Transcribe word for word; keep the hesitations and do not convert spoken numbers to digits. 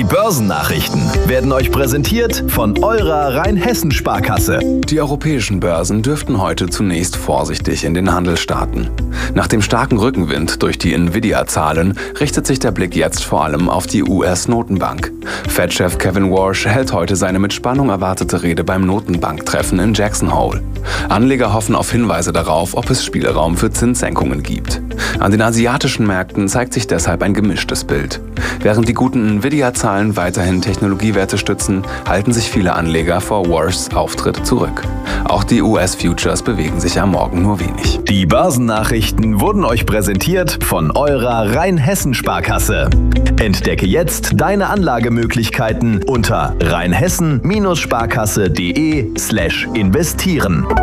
Die Börsennachrichten werden euch präsentiert von eurer Rheinhessen-Sparkasse. Die europäischen Börsen dürften heute zunächst vorsichtig in den Handel starten. Nach dem starken Rückenwind durch die Nvidia-Zahlen richtet sich der Blick jetzt vor allem auf die U S-Notenbank. Fed-Chef Kevin Warsh hält heute seine mit Spannung erwartete Rede beim Notenbanktreffen in Jackson Hole. Anleger hoffen auf Hinweise darauf, ob es Spielraum für Zinssenkungen gibt. An den asiatischen Märkten zeigt sich deshalb ein gemischtes Bild. Während die guten Nvidia-Zahlen weiterhin Technologiewerte stützen, halten sich viele Anleger vor Warshs Auftritt zurück. Auch die U S-Futures bewegen sich am Morgen nur wenig. Die Börsennachrichten wurden euch präsentiert von eurer Rheinhessen-Sparkasse. Entdecke jetzt deine Anlagemöglichkeiten unter rheinhessen Sparkasse punkt de slash investieren.